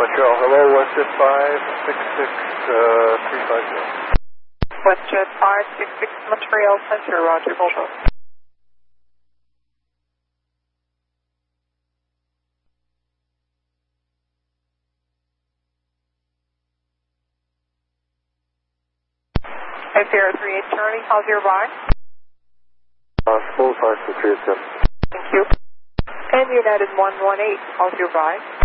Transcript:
Montreal, hello, WestJet 566-350. WestJet 566 Montreal Center, roger, bonjour. Sierra 38 Charlie, how's your ride? Full 5 to 387. Thank you. And United 118, how's your ride?